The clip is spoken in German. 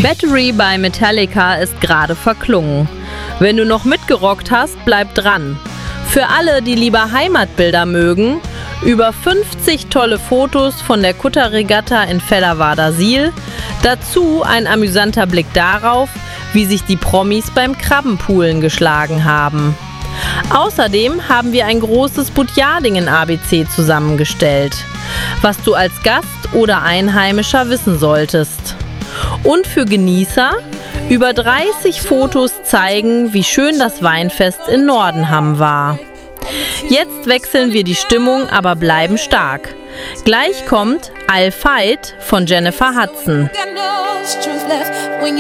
Battery bei Metallica ist gerade verklungen. Wenn du noch mitgerockt hast, bleib dran. Für alle, die lieber Heimatbilder mögen, über 50 tolle Fotos von der Kutterregatta in Fellerwader-Siel, dazu ein amüsanter Blick darauf, wie sich die Promis beim Krabbenpoolen geschlagen haben. Außerdem haben wir ein großes Butjadingen-ABC zusammengestellt, was du als Gast oder Einheimischer wissen solltest. Und für Genießer über 30 Fotos zeigen, wie schön das Weinfest in Nordenham war. Jetzt wechseln wir die Stimmung, aber bleiben stark. Gleich kommt I'll Fight von Jennifer Hudson.